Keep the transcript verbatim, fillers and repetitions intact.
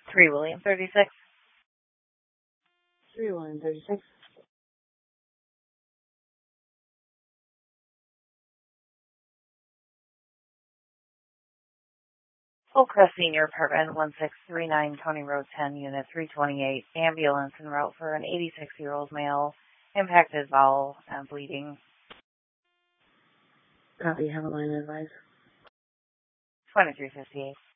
three William thirty-six. three William thirty-six. Oakcrest Senior Apartment, one six three nine County Road ten, Unit three twenty-eight. Ambulance en route for an eighty-six-year-old male. Impacted bowel and bleeding. Copy. Have a line advice. twenty-three fifty-eight.